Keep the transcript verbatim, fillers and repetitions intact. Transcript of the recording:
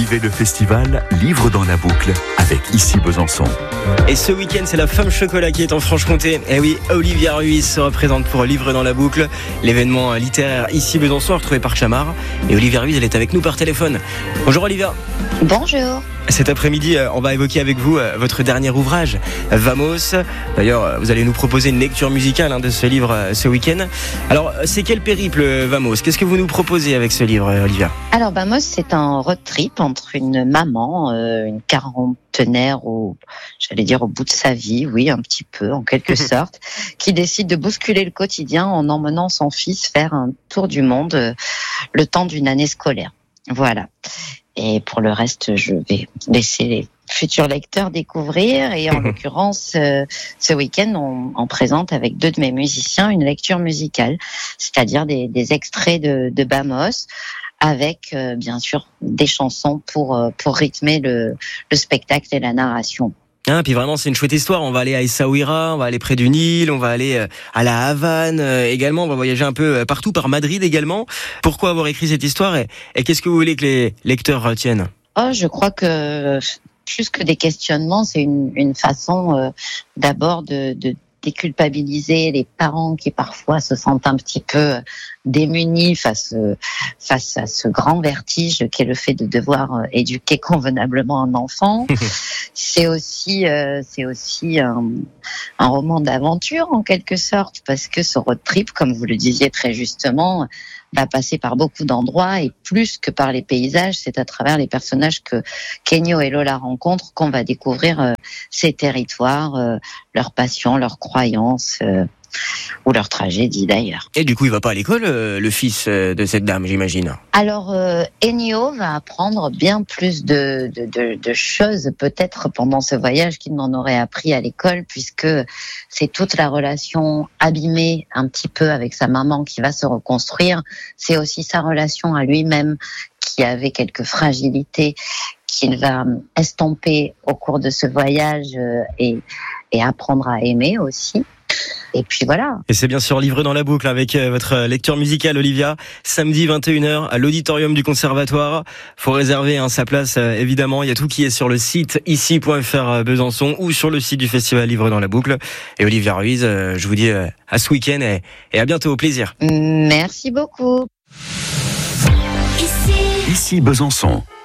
Vivez le festival Livre dans la boucle avec Ici Besançon. Et ce week-end, c'est la Femme Chocolat qui est en Franche-Comté. Et oui, Olivia Ruiz se représente pour Livre dans la boucle, l'événement littéraire Ici Besançon, retrouvé par Chamard. Et Olivia Ruiz, elle est avec nous par téléphone. Bonjour Olivia. Bonjour. Cet après-midi, on va évoquer avec vous votre dernier ouvrage, Vamos. D'ailleurs, vous allez nous proposer une lecture musicale de ce livre ce week-end. Alors, c'est quel périple, Vamos ? Qu'est-ce que vous nous proposez avec ce livre, Olivia ? Alors, Vamos, c'est un road trip entre une maman, euh, une quarantenaire, au, j'allais dire au bout de sa vie, oui, un petit peu, en quelque sorte, qui décide de bousculer le quotidien en emmenant son fils faire un tour du monde euh, le temps d'une année scolaire. Voilà. Et pour le reste, je vais laisser les futurs lecteurs découvrir. Et en l'occurrence, euh, ce week-end, on, on présente avec deux de mes musiciens une lecture musicale, c'est-à-dire des, des extraits de, de Vamos, avec euh, bien sûr des chansons pour euh, pour rythmer le, le spectacle et la narration. Ah, puis vraiment, c'est une chouette histoire. On va aller à Essaouira, on va aller près du Nil, on va aller à la Havane euh, également. On va voyager un peu partout, par Madrid également. Pourquoi avoir écrit cette histoire et, et qu'est-ce que vous voulez que les lecteurs retiennent ? Oh, je crois que plus que des questionnements, c'est une, une façon euh, d'abord de, de déculpabiliser les parents qui parfois se sentent un petit peu démunis face face à ce grand vertige qu'est le fait de devoir éduquer convenablement un enfant. C'est aussi euh, c'est aussi un, un roman d'aventure en quelque sorte, parce que ce road trip, comme vous le disiez très justement, va passer par beaucoup d'endroits et plus que par les paysages, c'est à travers les personnages que Kenyo et Lola rencontrent qu'on va découvrir euh, ces territoires, euh, leurs passions, leurs croyances euh, ou leurs tragédies d'ailleurs. Et du coup, il va pas à l'école, euh, le fils euh, de cette dame, j'imagine. Alors, euh, Ennio va apprendre bien plus de, de, de, de choses peut-être pendant ce voyage qu'il n'en aurait appris à l'école, puisque c'est toute la relation abîmée un petit peu avec sa maman qui va se reconstruire. C'est aussi sa relation à lui-même qui avait quelques fragilités qu'il va estomper au cours de ce voyage euh, et, et apprendre à aimer aussi. Et puis voilà. Et c'est bien sûr Livre dans la boucle avec votre lecture musicale, Olivia. Samedi vingt et une heures à l'auditorium du Conservatoire. Faut réserver hein, sa place, euh, évidemment. Il y a tout qui est sur le site ici point f r Besançon ou sur le site du festival Livre dans la boucle. Et Olivia Ruiz, euh, je vous dis euh, à ce week-end et, et à bientôt. Au plaisir. Merci beaucoup. Ici Besançon.